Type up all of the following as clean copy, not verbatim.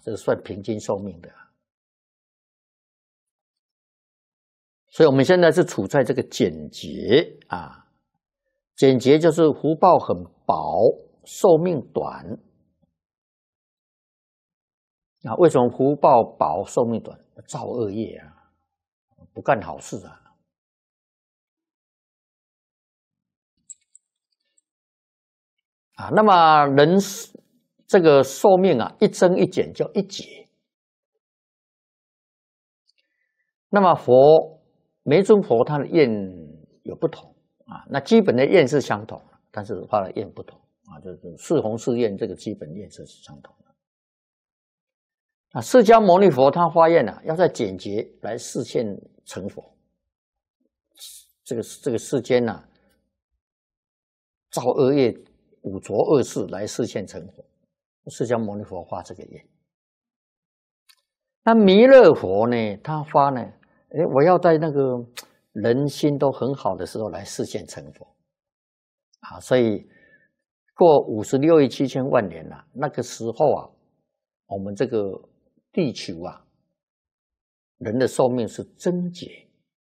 这是算平均寿命的。所以我们现在是处在这个简劫啊，简劫就是福报很薄，寿命短。啊，为什么福报薄，寿命短？造恶业啊，不干好事啊。啊，那么人这个寿命啊，一增一减叫一劫。那么每尊佛他的愿有不同啊，那基本的愿是相同，但是发的愿不同啊，就是四弘誓愿这个基本愿是相同的。啊，释迦牟尼佛他发愿啊，要在简劫来示现成佛。这个世间呐、啊，造恶业五浊恶世来示现成佛。释迦牟尼佛发这个愿。那弥勒佛呢，他发呢，我要在那个人心都很好的时候来示现成佛。啊，所以过56亿7千万年了，那个时候啊，我们这个地球啊，人的寿命是增劫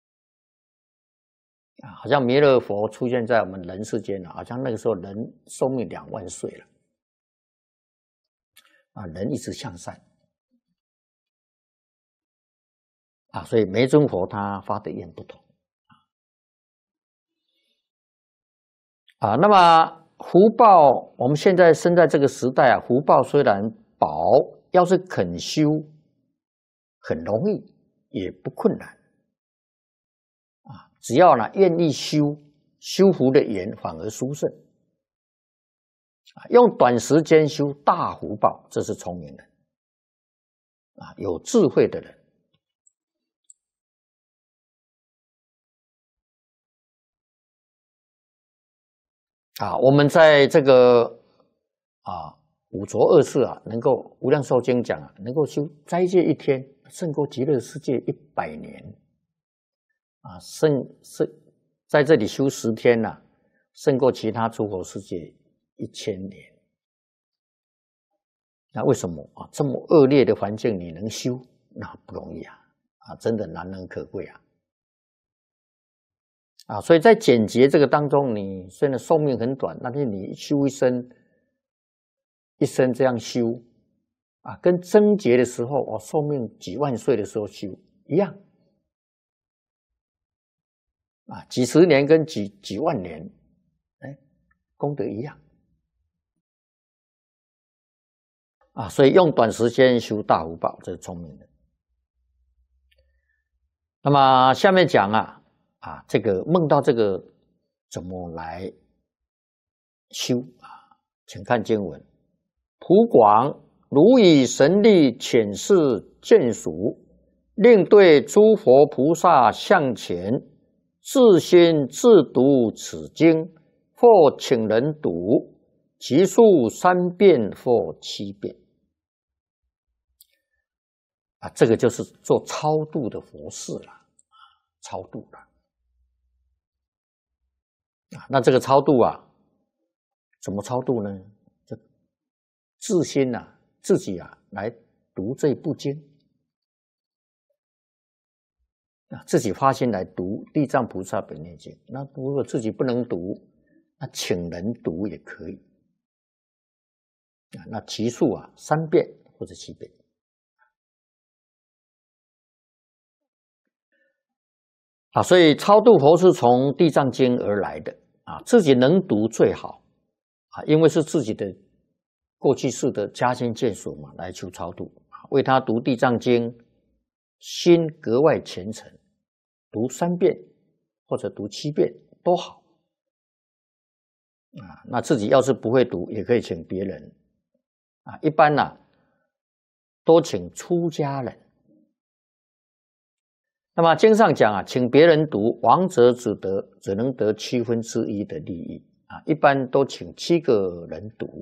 啊，好像弥勒佛出现在我们人世间了，好像那个时候人寿命2万岁了啊，人一直向善啊，所以每尊佛他发的愿不同啊。那么福报，我们现在生在这个时代啊，福报虽然薄，要是肯修，很容易，也不困难啊。只要呢愿意修福的缘，反而殊胜啊。用短时间修大福报，这是聪明人啊，有智慧的人。啊，我们在这个五浊恶世啊，能够无量寿经讲啊，能够修斋戒1天，胜过极乐世界100年啊，在这里修10天呐、啊，胜过其他诸佛世界1000年。那为什么啊？这么恶劣的环境你能修，那不容易啊！啊，真的难能可贵啊！啊，所以在简劫这个当中，你虽然寿命很短，但是你修一生这样修啊，跟增劫的时候寿命几万岁的时候修一样啊，几十年跟几万年，功德一样啊，所以用短时间修大福报，这是聪明的。那么下面讲这个梦到这个怎么来修啊？请看经文：普广如以神力遣示眷属，令对诸佛菩萨向前，自心自读此经，或请人读，其数3遍或7遍。啊，这个就是做超度的佛事了，超度了。那这个超度啊，怎么超度呢？就自心自己来读这部经啊，自己发心来读《地藏菩萨本愿经》。那如果自己不能读，那请人读也可以啊。那其数3遍或者7遍。啊，所以超度佛是从《地藏经》而来的啊，自己能读最好啊，因为是自己的过去世的家亲眷属嘛，来求超度，为他读《地藏经》，心格外虔诚，读3遍或者读7遍都好啊。那自己要是不会读，也可以请别人啊，一般都请出家人。那么经上讲请别人读，亡者只能得1/7的利益啊，一般都请7个人读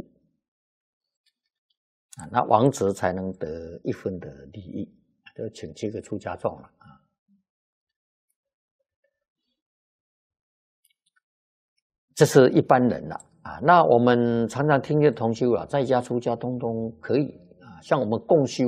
啊，那亡者才能得1分的利益，就请7个出家众了啊。这是一般人了啊。那我们常常听见同修在家出家通通可以啊， 像我们共修